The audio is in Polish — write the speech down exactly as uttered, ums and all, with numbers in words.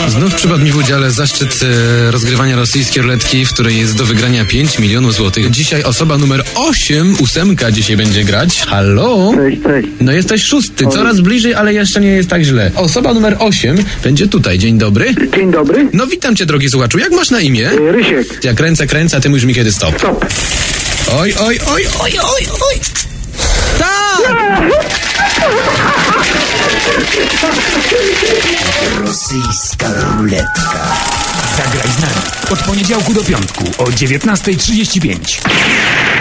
Znów przypadł mi w udziale zaszczyt e, rozgrywania rosyjskiej ruletki, w której jest do wygrania pięć milionów złotych. Dzisiaj osoba numer osiem, ósemka dzisiaj będzie grać. Halo? Cześć, cześć. No jesteś szósty, coraz bliżej, ale jeszcze nie jest tak źle. Osoba numer osiem będzie tutaj. Dzień dobry. Dzień dobry. No witam cię, drogi słuchaczu. Jak masz na imię? E, Rysiek. Ja kręcę, kręcę, a ty mówisz mi kiedy stop. Stop. Oj, oj, oj, oj, oj, oj. Tak! Rosyjska ruletka. Zagraj z nami od poniedziałku do piątku o dziewiętnasta trzydzieści pięć.